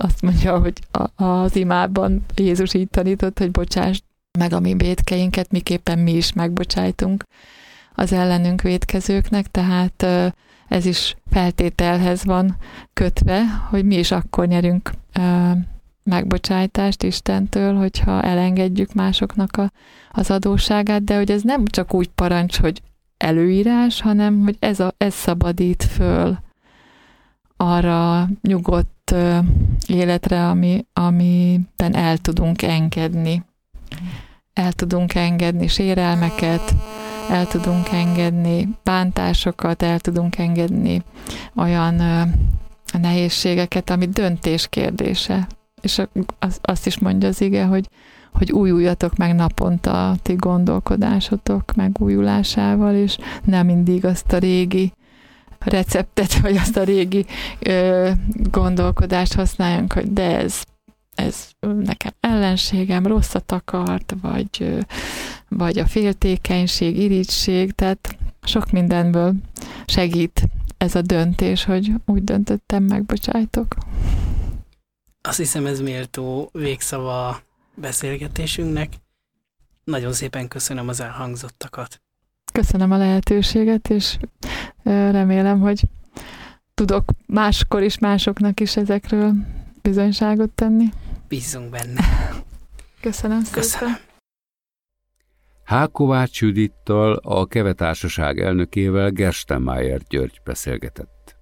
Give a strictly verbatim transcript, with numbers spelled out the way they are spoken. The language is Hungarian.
azt mondja, hogy az imában Jézus így tanított, hogy bocsáss meg a mi vétkeinket, miképpen mi is megbocsájtunk az ellenünk vétkezőknek, tehát ez is feltételhez van kötve, hogy mi is akkor nyerünk megbocsájtást Istentől, hogyha elengedjük másoknak a, az adósságát, de hogy ez nem csak úgy parancs, hogy előírás, hanem hogy ez, a, ez szabadít föl arra nyugodt életre, ami, amiben el tudunk engedni. El tudunk engedni sérelmeket, el tudunk engedni bántásokat, el tudunk engedni olyan nehézségeket, ami döntés kérdése. És azt is mondja az ige, hogy, hogy újuljatok meg naponta a ti gondolkodásotok megújulásával, és nem mindig azt a régi receptet, vagy azt a régi ö, gondolkodást használjunk, hogy de ez, ez nekem ellenségem, rosszat akart, vagy, ö, vagy a féltékenység, irigység, tehát sok mindenből segít ez a döntés, hogy úgy döntöttem, megbocsájtok. Azt hiszem, ez méltó végszava a beszélgetésünknek. Nagyon szépen köszönöm az elhangzottakat. Köszönöm a lehetőséget, és remélem, hogy tudok máskor is, másoknak is ezekről bizonyságot tenni. Bízunk benne. Köszönöm Köszönöm. szépen. H. Kovács Judittal, a Keve Társaság elnökével Gerstenmájer György beszélgetett.